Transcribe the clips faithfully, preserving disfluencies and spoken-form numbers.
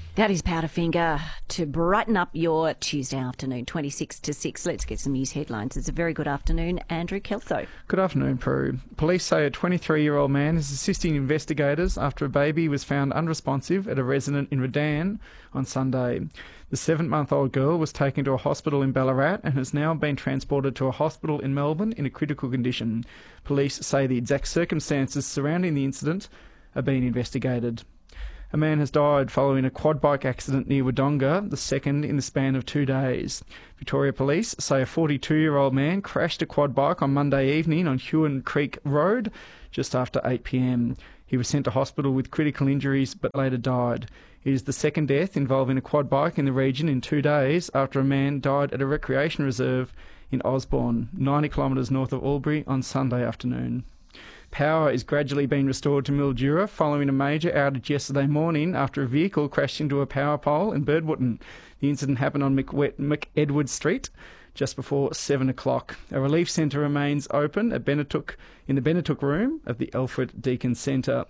That is Powderfinger to brighten up your Tuesday afternoon, twenty-six to six. Let's get some news headlines. It's a very good afternoon. Andrew Kelso. Good afternoon, Prue. Police say a twenty-three-year-old man is assisting investigators after a baby was found unresponsive at a resident in Redan on Sunday. The seven-month-old girl was taken to a hospital in Ballarat and has now been transported to a hospital in Melbourne in a critical condition. Police say the exact circumstances surrounding the incident are being investigated. A man has died following a quad bike accident near Wodonga, the second in the span of two days. Victoria Police say a forty-two-year-old man crashed a quad bike on Monday evening on Huon Creek Road just after eight p m. He was sent to hospital with critical injuries but later died. It is the second death involving a quad bike in the region in two days after a man died at a recreation reserve in Osborne, ninety kilometres north of Albury, on Sunday afternoon. Power is gradually being restored to Mildura following a major outage yesterday morning after a vehicle crashed into a power pole in Birdwotton. The incident happened on McEdward Street just before seven o'clock. A relief centre remains open at Benetook, in the Benetook room of the Alfred Deakin Centre.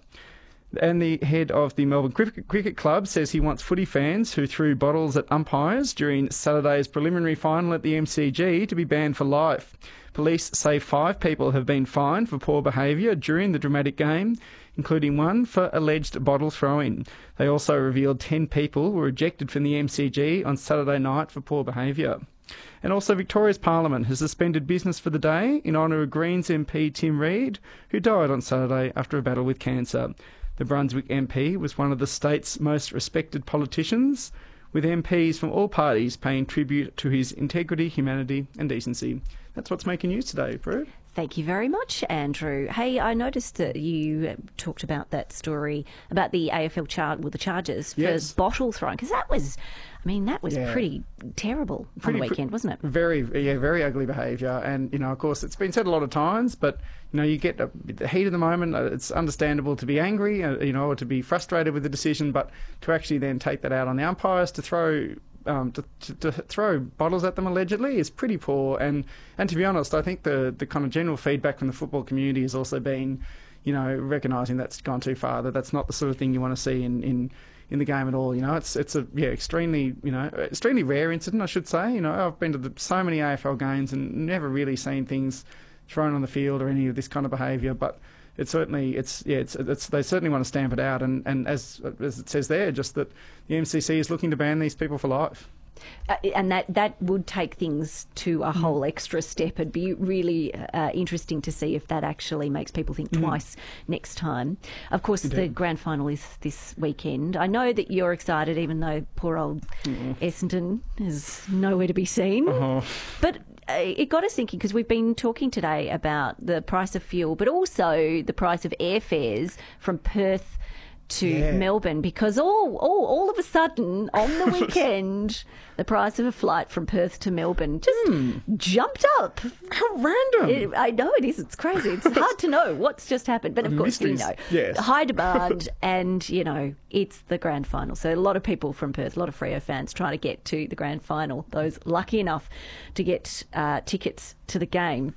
And the head of the Melbourne Cricket, Cricket Club says he wants footy fans who threw bottles at umpires during Saturday's preliminary final at the M C G to be banned for life. Police say five people have been fined for poor behaviour during the dramatic game, including one for alleged bottle throwing. They also revealed ten people were ejected from the M C G on Saturday night for poor behaviour. And also Victoria's Parliament has suspended business for the day in honour of Greens M P Tim Reid, who died on Saturday after a battle with cancer. The Brunswick M P was one of the state's most respected politicians, with M Ps from all parties paying tribute to his integrity, humanity and decency. That's what's making news today, Prue. Thank you very much, Andrew. Hey, I noticed that you talked about that story about the A F L char- well, the charges for Yes. bottle throwing, because that was, I mean, that was Yeah. pretty terrible Pretty on the pr- weekend, wasn't it? Very, yeah, very ugly behaviour. And, you know, of course, it's been said a lot of times, but, you know, you get a, the heat of the moment. Uh, it's understandable to be angry, uh, you know, or to be frustrated with the decision, but to actually then take that out on the umpires, to throw... Um, to, to, to throw bottles at them allegedly is pretty poor, and, and to be honest, I think the, the kind of general feedback from the football community has also been, you know, recognising that's gone too far, that that's not the sort of thing you want to see in, in, in the game at all. You know, it's it's a yeah extremely you know extremely rare incident, I should say. You know, I've been to the, so many A F L games and never really seen things thrown on the field or any of this kind of behaviour, but. It's certainly, it's yeah, it's, it's they certainly want to stamp it out, and, and as as it says there, just that the M C C is looking to ban these people for life. Uh, and that, that would take things to a whole extra step. It'd be really uh, interesting to see if that actually makes people think twice mm. next time. Of course, Indeed. The grand final is this weekend. I know that you're excited, even though poor old mm. Essendon is nowhere to be seen. Uh-huh. But uh, it got us thinking, because we've been talking today about the price of fuel, but also the price of airfares from Perth to yeah. Melbourne, because all, all all of a sudden on the weekend the price of a flight from Perth to Melbourne just mm. jumped up. How random. It, I know it is. It's crazy. It's hard to know what's just happened. But of course, Mysteries. you know, yes. high demand and, you know, it's the grand final. So a lot of people from Perth, a lot of Freo fans trying to get to the grand final, those lucky enough to get uh, tickets to the game.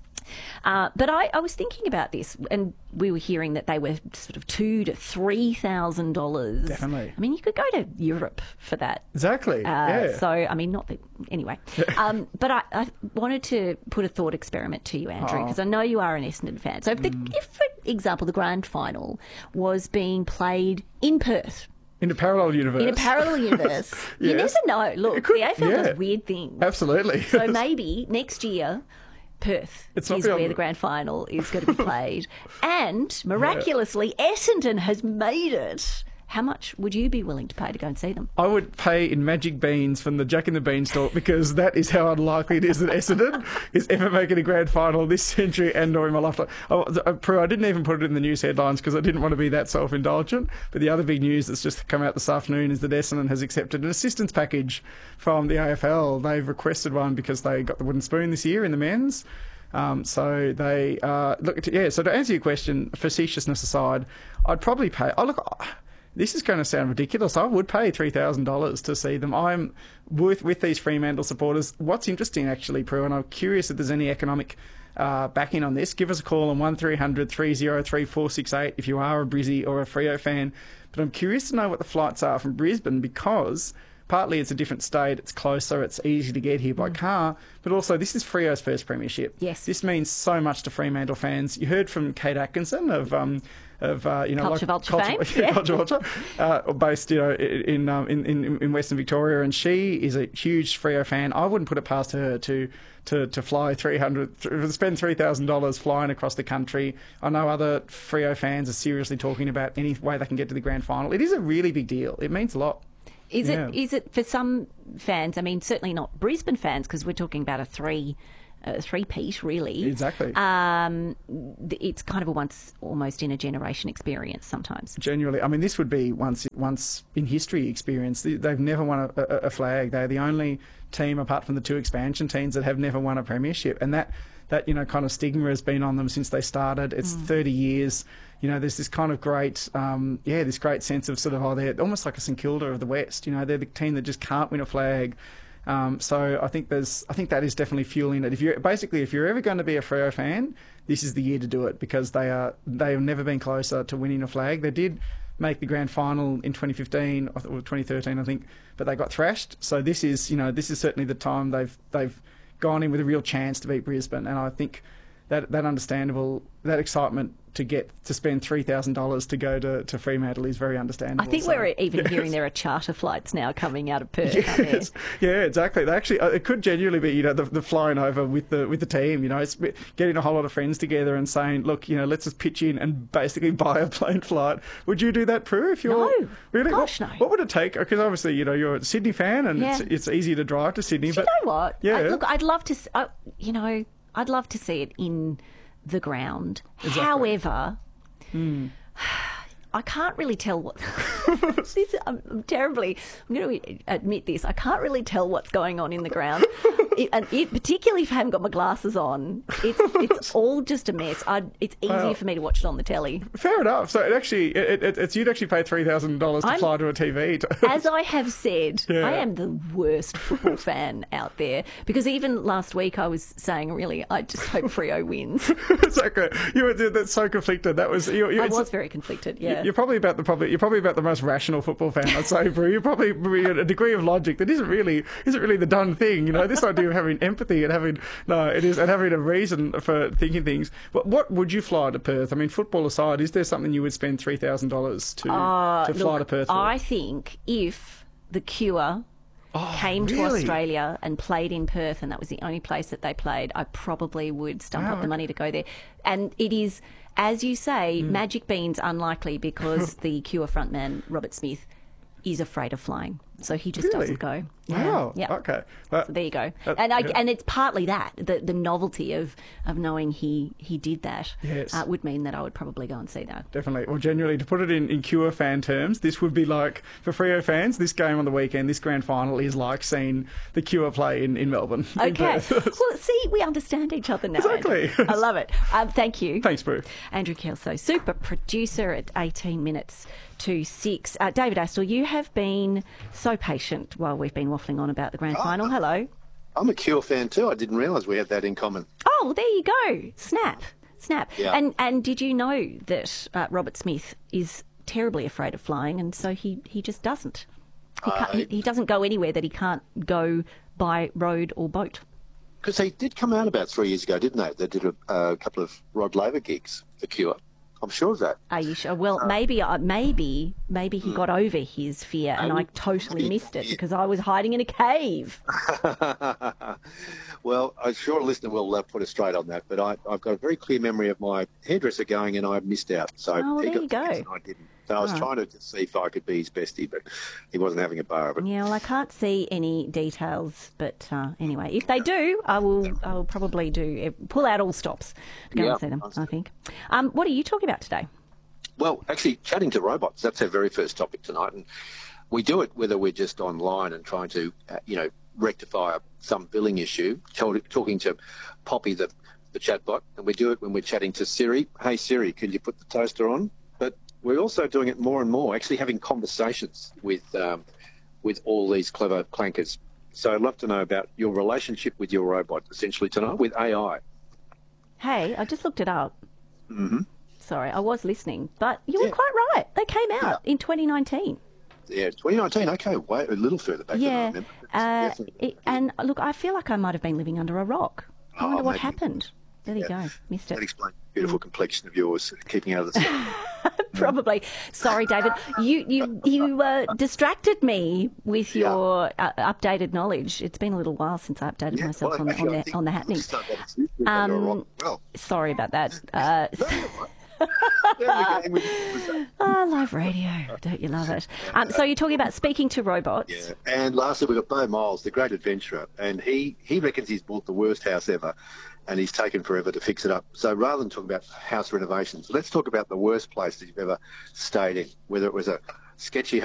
Uh, but I, I was thinking about this, and we were hearing that they were sort of two to three thousand dollars. Definitely. I mean, you could go to Europe for that. Exactly. Uh, yeah. So, I mean, not that anyway. um, but I, I wanted to put a thought experiment to you, Andrew, because oh. I know you are an Essendon fan. So, if, the, mm. if, for example, the grand final was being played in Perth. In a parallel universe. In a parallel universe. You Yes. never know. Look, could- the A F L yeah. does weird things. Absolutely. So maybe next year, Perth It's is not where beyond- the grand final is going to be played. And miraculously, Essendon has made it. How much would you be willing to pay to go and see them? I would pay in magic beans from the Jack and the Beanstalk, because that is how unlikely it is that Essendon is ever making a grand final this century and or in my lifetime. Oh, Prue, I didn't even put it in the news headlines because I didn't want to be that self-indulgent. But the other big news that's just come out this afternoon is that Essendon has accepted an assistance package from the A F L. They've requested one because they got the wooden spoon this year in the men's. Um, so they uh, look. Yeah. So to answer your question, facetiousness aside, I'd probably pay. Oh look. This is going to sound ridiculous. I would pay three thousand dollars to see them. I'm with with these Fremantle supporters. What's interesting, actually, Prue, and I'm curious if there's any economic uh, backing on this. Give us a call on one three hundred three oh three four six eight if you are a Brizzy or a Freo fan. But I'm curious to know what the flights are from Brisbane, because partly it's a different state, it's closer, it's easy to get here by Mm. car, but also this is Freo's first premiership. Yes. This means so much to Fremantle fans. You heard from Kate Atkinson of um, of uh, you know Culture like, Vulture fame. yeah, Yeah. Culture Vulture, uh, based you know in, um, in in in Western Victoria, and she is a huge Freo fan. I wouldn't put it past her to to to fly three hundred, to spend three thousand dollars flying across the country. I know other Freo fans are seriously talking about any way they can get to the grand final. It is a really big deal. It means a lot. Is Yeah. it? Is it for some fans? I mean, certainly not Brisbane fans, because we're talking about a three, uh, three-peat, really. Exactly. Um, th- it's kind of a once, almost in a generation experience sometimes. Genuinely, I mean, this would be once once in history experience. They- They've never won a, a, a flag. They're the only team, apart from the two expansion teams, that have never won a premiership, and that that you know kind of stigma has been on them since they started. It's Mm. thirty years. You know, there's this kind of great, um, yeah, this great sense of sort of, oh, they're almost like a St Kilda of the West. You know, they're the team that just can't win a flag. Um, so I think there's, I think that is definitely fueling it. If you're basically, if you're ever going to be a Freo fan, this is the year to do it, because they are, they have never been closer to winning a flag. They did make the grand final in twenty fifteen or twenty thirteen, I think, but they got thrashed. So this is, you know, this is certainly the time they've they've gone in with a real chance to beat Brisbane, and I think that that understandable, that excitement to get to spend three thousand dollars to go to, to Fremantle is very understandable. I think So, we're even yes. hearing there are charter flights now coming out of Perth. aren't there? Yes. Yeah, exactly. They actually, uh, it could genuinely be, you know, the, the flying over with the with the team. You know, it's getting a whole lot of friends together and saying, look, you know, let's just pitch in and basically buy a plane flight. Would you do that, Prue? If you're No. really, Gosh, what, no. what would it take? Because obviously, you know, you're a Sydney fan, and Yeah. it's it's easy to drive to Sydney. Do but you know what? Yeah. I, look, I'd love to. s- I, you know, I'd love to see it in the ground. Exactly. However, I can't really tell what. this, I'm, I'm terribly. I'm going to admit this. I can't really tell what's going on in the ground, it, and it, particularly if I haven't got my glasses on. It's it's all just a mess. I'd, it's easier Well, for me to watch it on the telly. Fair enough. So it actually, it, it, it's you'd actually pay three thousand dollars to I'm- fly to a T V. To, As I have said, Yeah. I am the worst football fan out there, because even last week I was saying, really, I just hope Freo wins. exactly. You were that's so conflicted. That was you. you I it's- was very conflicted. Yeah. You're probably about the probably you're probably about the most rational football fan, I'd say, Brew. You're probably probably a degree of logic that isn't really isn't really the done thing. You know, this idea of having empathy and having no, it is and having a reason for thinking things. What what would you fly to Perth? I mean, football aside, is there something you would spend three thousand dollars to Uh, to fly look, to Perth? For? I think if the Cure Oh, came to really? Australia and played in Perth, and that was the only place that they played, I probably would stump Wow. up the money to go there. And it is, as you say, Hmm. Magic Beans unlikely, because the Cure frontman, Robert Smith, is afraid of flying. So he just Really? doesn't go. Yeah. Wow. Yeah. Okay. Well, So there you go. that- and I, yeah. and it's partly that the the novelty of, of knowing he he did that Yes. uh, would mean that I would probably go and see that. Definitely. Well, genuinely, to put it in, in Cure fan terms, this would be like, for Freo fans, this game on the weekend, this grand final is like seeing the Cure play in, in Melbourne. in Okay. Perth. Well, see, we understand each other now. Exactly. Andrew. I love it. Um, thank you. Thanks, Brew. Andrew Kelso, super producer at eighteen minutes to six. Uh, David Astle, you have been so patient while we've been waffling on about the grand final. Hello. I'm a Cure fan too. I didn't realise we had that in common. Oh, well, there you go. Snap. Snap. Yeah. And and did you know that uh, Robert Smith is terribly afraid of flying, and so he, he just doesn't. He, can't, he, he doesn't go anywhere that he can't go by road or boat. Because they did come out about three years ago, didn't they? They did a, a couple of Rod Laver gigs for Cure. I'm sure of that. Are you sure? Well, maybe, uh, maybe, maybe he got over his fear, and I Um, totally he- missed it he- because I was hiding in a cave. Well, I'm sure a listener will uh, put us straight on that, but I, I've got a very clear memory of my hairdresser going and I missed out. So Oh, he there got you go. tickets and I didn't. So I was Oh. trying to just see if I could be his bestie, but he wasn't having a bar of it. Yeah, well, I can't see any details, but uh, anyway, if they do, I will. I will probably do pull out all stops to go Yeah, and see them. I understood. think. Um, what are you talking about today? Well, actually, chatting to robots, that's our very first topic tonight. And we do it whether we're just online and trying to, uh, you know, rectify some billing issue, tell- talking to Poppy, the, the chatbot, and we do it when we're chatting to Siri. Hey, Siri, could you put the toaster on? But we're also doing it more and more, actually having conversations with, um, with all these clever clankers. So I'd love to know about your relationship with your robot, essentially, tonight, with A I. Hey, I just looked it up. Mm-hmm. Sorry, I was listening. But you were Yeah. quite right. They came out in twenty nineteen. Yeah, twenty nineteen. Okay, wait a little further back than I Yeah. remember. It's Uh, definitely- it, and look, I feel like I might have been living under a rock. I wonder Oh, what maybe. happened. There you Yeah. go. Missed That it. explains the beautiful complexion of yours, keeping out of the sun. Probably. Sorry, David. You you you uh, distracted me with Yeah. your uh, updated knowledge. It's been a little while since I updated Yeah, myself well, on, actually, on I the think on the it happenings. looks like it's used to be under a Um, rock. Well, Sorry about that. Uh, there we go. We- we- oh, live radio. Don't you love it? Um, so you're talking about speaking to robots. Yeah. And lastly, we've got Bo Miles, the great adventurer, and he, he reckons he's bought the worst house ever, and he's taken forever to fix it up. So rather than talk about house renovations, let's talk about the worst place that you've ever stayed in, whether it was a sketchy